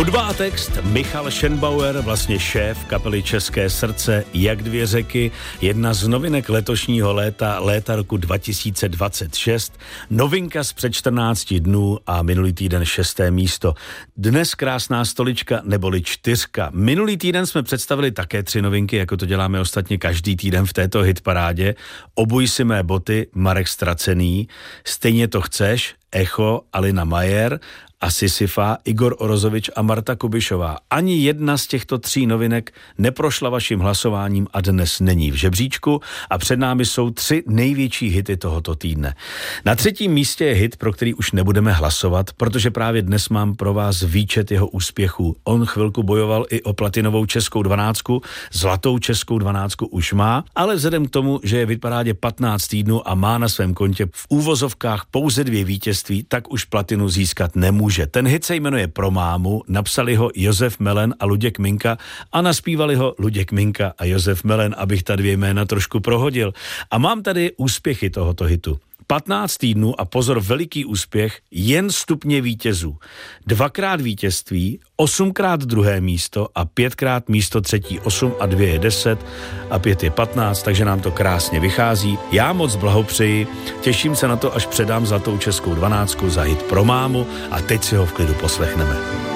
Hudba a text Michal Schenbauer, vlastně šéf kapely České srdce, Jak dvě řeky, jedna z novinek letošního léta roku 2026, novinka z před 14 dnů a minulý týden 6. místo. Dnes krásná stolička neboli 4. Minulý týden jsme představili také 3 novinky, jako to děláme ostatně každý týden v této hitparádě. Obuj si mé boty, Marek Stracený, Stejně to chceš, Echo, Alina Majer a Sisyfa, Igor Orozovič a Marta Kubišová. Ani jedna z těchto 3 novinek neprošla vaším hlasováním a dnes není v žebříčku a před námi jsou 3 největší hity tohoto týdne. Na 3. místě je hit, pro který už nebudeme hlasovat, protože právě dnes mám pro vás výčet jeho úspěchů. On chvilku bojoval i o platinovou českou 12, zlatou českou 12 už má, ale vzhledem k tomu, že je v hitparádě 15 týdnů a má na svém kontě v úvozovkách pouze 2 vítězství, tak už platinu získat nemůže. Ten hit se jmenuje Pro mámu, napsali ho Josef Melen a Luděk Minka a naspívali ho Luděk Minka a Josef Melen, abych ta 2 jména trošku prohodil. A mám tady úspěchy tohoto hitu. 15 týdnů a pozor, veliký úspěch, jen stupně vítězů. 2krát vítězství, 8krát 2. místo a 5krát místo 3. 8 a 2 je 10 a 5 je 15, takže nám to krásně vychází. Já moc blahopřeji, těším se na to, až předám zlatou českou 12 za hit Pro mámu a teď si ho v klidu poslechneme.